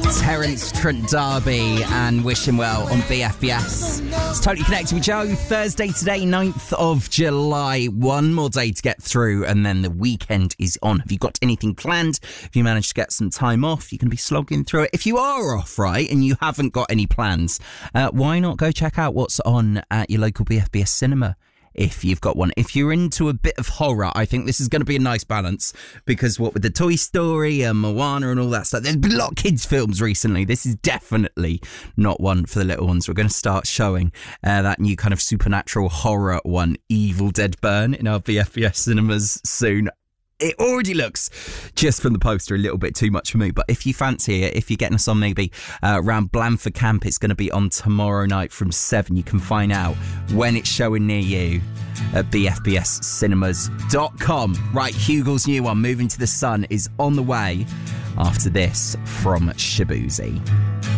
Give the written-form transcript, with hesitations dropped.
Terence Trent D'Arby and Wish Him Well on BFBS. It's Totally Connected with Joe. Thursday today, 9th of July. One more day to get through and then the weekend is on. Have you got anything planned? If you managed to get some time off, you can be slogging through it. If you are off, right, and you haven't got any plans, why not go check out what's on at your local BFBS cinema? If you've got one. If you're into a bit of horror, I think this is going to be a nice balance, because what with the Toy Story and Moana and all that stuff, there's been a lot of kids' films recently. This is definitely not one for the little ones. We're going to start showing that new kind of supernatural horror one, Evil Dead Burn, in our BFBS cinemas soon. It already looks, just from the poster, a little bit too much for me. But if you fancy it, if you're getting us on maybe around Blandford Camp, it's going to be on tomorrow night from 7. You can find out when it's showing near you at bfbscinemas.com. Right, Hugel's new one, Moving to the Sun, is on the way after this from Shaboozey.